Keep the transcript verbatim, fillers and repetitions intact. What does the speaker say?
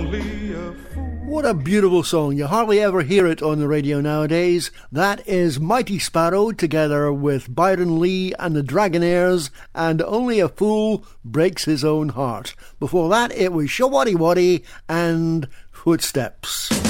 only a fool. What a beautiful song. You hardly ever hear it on the radio nowadays. That is Mighty Sparrow together with Byron Lee and the Dragonaires and Only a Fool Breaks His Own Heart. Before that it was Showaddy Waddy and Footsteps.